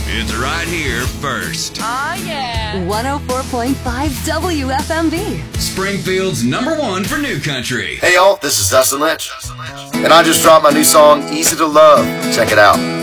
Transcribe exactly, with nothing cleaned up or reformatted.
It's right here first. Oh, yeah. one oh four point five W F M V. Springfield's number one for new country. Hey, y'all, this is Dustin Lynch. And I just dropped my new song, Easy to Love. Check it out.